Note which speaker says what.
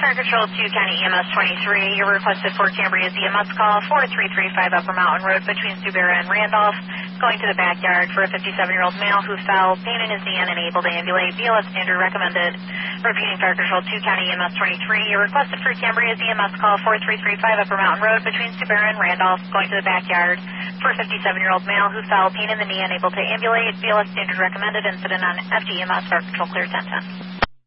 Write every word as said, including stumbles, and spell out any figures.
Speaker 1: Fire Control two, County E M S twenty-three. Your requested Fort Cambria's E M S call, four three three five Upper Mountain Road between Subera and Randolph. Going to the backyard for a fifty-seven-year-old male who fell, pain in his knee and unable to ambulate. B L S standard recommended. Repeating Fire Control two, County E M S twenty-three. Your requested Fort Cambria's E M S call, four three three five Upper Mountain Road between Subera and Randolph. Going to the backyard for a fifty-seven-year-old male who fell, pain in the knee, unable to ambulate. B L S standard recommended. Incident on F G E M S, Fire Control clear ten ten.